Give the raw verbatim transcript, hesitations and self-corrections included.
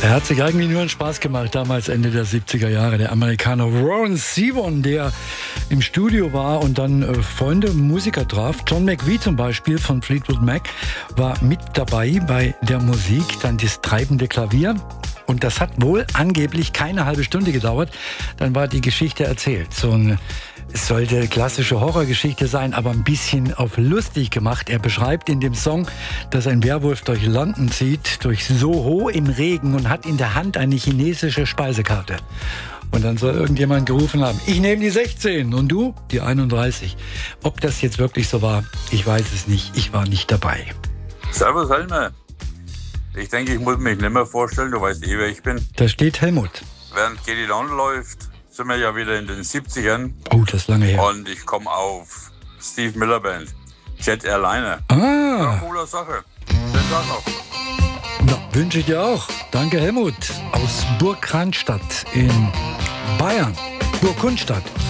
Er hat sich eigentlich nur einen Spaß gemacht, damals Ende der siebziger Jahre. Der Amerikaner Warren Zevon, der im Studio war und dann äh, Freunde, Musiker traf. John McVie zum Beispiel von Fleetwood Mac war mit dabei bei der Musik, dann das treibende Klavier. Und das hat wohl angeblich keine halbe Stunde gedauert. Dann war die Geschichte erzählt. So ein, es sollte klassische Horrorgeschichte sein, aber ein bisschen auf lustig gemacht. Er beschreibt in dem Song, dass ein Werwolf durch London zieht, durch Soho im Regen und hat in der Hand eine chinesische Speisekarte. Und dann soll irgendjemand gerufen haben, ich nehme die sechzehn und du die einunddreißig. Ob das jetzt wirklich so war, ich weiß es nicht. Ich war nicht dabei. Servus Helmer. Ich denke, ich muss mich nicht mehr vorstellen, du weißt eh, wer ich bin. Da steht Helmut. Während Get It On läuft, sind wir ja wieder in den siebzigern. Oh, das ist lange her. Und ich komme auf Steve Miller Band, Jet Airliner. Ah. Ja, coole Sache. Schönen Tag noch. Ja, wünsche ich dir auch. Danke, Helmut. Aus Burg Cranstatt in Bayern. Burg Kunstadt.